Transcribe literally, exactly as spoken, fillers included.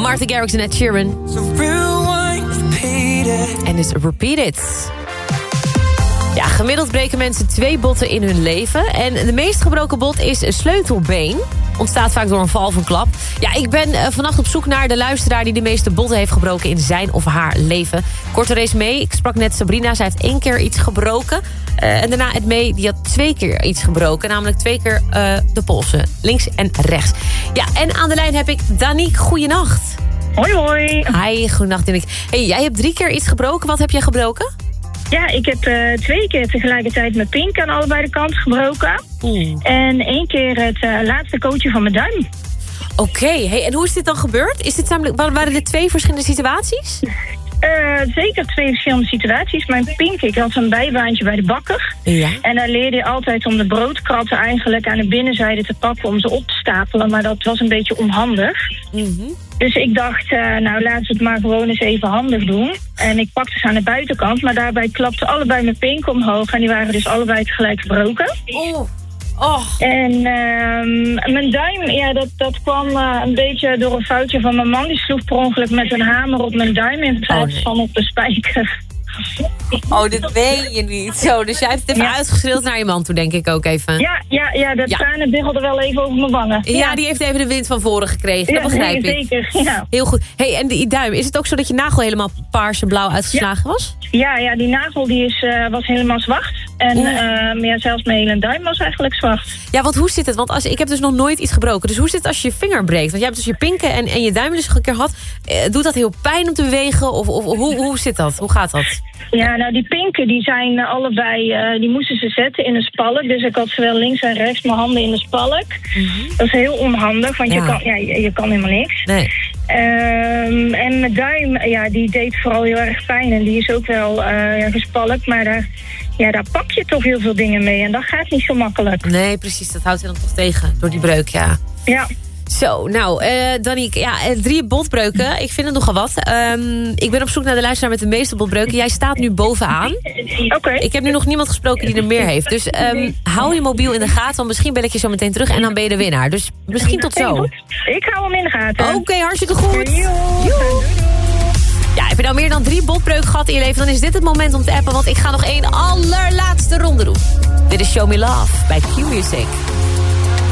Martha Garrix en Ed Sheeran. En dus Repeat It. Ja, gemiddeld breken mensen twee botten in hun leven. En de meest gebroken bot is een sleutelbeen. Ontstaat vaak door een val of een klap. Ja, ik ben uh, vannacht op zoek naar de luisteraar die de meeste botten heeft gebroken in zijn of haar leven. Korte race mee. Ik sprak net Sabrina. Zij heeft één keer iets gebroken. Uh, en daarna het mee, die had twee keer iets gebroken. Namelijk twee keer uh, de polsen. Links en rechts. Ja, en aan de lijn heb ik Danique. Goeienacht. Hoi, hoi. Hi, goeienacht Danique. Hey, jij hebt drie keer iets gebroken. Wat heb jij gebroken? Ja, ik heb uh, twee keer tegelijkertijd mijn pink aan allebei de kanten gebroken. Oeh. En één keer het uh, laatste kootje van mijn duim. Oké, okay. Hey, en hoe is dit dan gebeurd? Is dit namelijk, waren dit twee verschillende situaties? Uh, zeker twee verschillende situaties. Mijn pink, ik had een bijbaantje bij de bakker. Ja. En daar leerde je altijd om de broodkratten eigenlijk aan de binnenzijde te pakken om ze op te stapelen. Maar dat was een beetje onhandig. Mm-hmm. Dus ik dacht, uh, nou laten we het maar gewoon eens even handig doen. En ik pakte ze aan de buitenkant, maar daarbij klapten allebei mijn pink omhoog. En die waren dus allebei tegelijk gebroken. Oh. Oh. En uh, mijn duim, ja, dat, dat kwam uh, een beetje door een foutje van mijn man. Die sloeg per ongeluk met een hamer op mijn duim in plaats oh, nee. van op de spijker. Oh, dit weet je niet. Zo, dus jij hebt het even ja. uitgeschreeuwd naar je man toe, denk ik ook even. Ja, ja, ja de ja. tranen biggelden wel even over mijn wangen. Ja, ja, die heeft even de wind van voren gekregen. Ja, dat begrijp nee, ik. Zeker, ja. Heel goed. Hey, en die duim, is het ook zo dat je nagel helemaal paars en blauw uitgeslagen ja. was? Ja, ja, die nagel die is, uh, was helemaal zwart. En uh, ja, zelfs mijn hele duim was eigenlijk zwart. Ja, want hoe zit het? Want als, ik heb dus nog nooit iets gebroken. Dus hoe zit het als je je vinger breekt? Want jij hebt dus je pinken en, en je duim dus een keer gehad. Uh, doet dat heel pijn om te bewegen? Of, of hoe, hoe zit dat? Hoe gaat dat? Ja, nou die pinken die zijn uh, allebei, uh, die moesten ze zetten in een spalk. Dus ik had zowel links en rechts mijn handen in de spalk. Mm-hmm. Dat is heel onhandig, want ja. Je, kan, ja, je, je kan helemaal niks. Nee. Um, en mijn duim, ja, die deed vooral heel erg pijn. En die is ook wel uh, gespalkt, maar daar, ja, daar pak je toch heel veel dingen mee. En dat gaat niet zo makkelijk. Nee, precies. Dat houdt je dan toch tegen door die breuk, ja. Ja. Zo, nou, uh, Danique, ja, drie botbreuken. Ik vind het nogal wat. Um, ik ben op zoek naar de luisteraar met de meeste botbreuken. Jij staat nu bovenaan. Oké. Okay. Ik heb nu nog niemand gesproken die er meer heeft. Dus um, hou je mobiel in de gaten, want misschien bel ik je zo meteen terug en dan ben je de winnaar. Dus misschien tot zo. Ik hou hem in de gaten. Oké, okay, hartstikke goed. Joe. Ja, heb je nou meer dan drie botbreuken gehad in je leven, dan is dit het moment om te appen, want ik ga nog één allerlaatste ronde doen. Dit is Show Me Love bij Q Music.